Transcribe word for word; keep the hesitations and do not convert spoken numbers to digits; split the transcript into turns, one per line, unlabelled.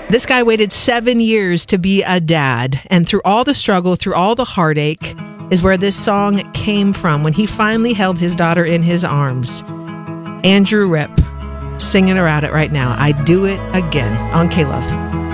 This guy waited seven years to be a dad, and through all the struggle, through all the heartache, is where this song came from when he finally held his daughter in his arms. Andrew Ripp singing her at it right now. I Do It Again on K-Love.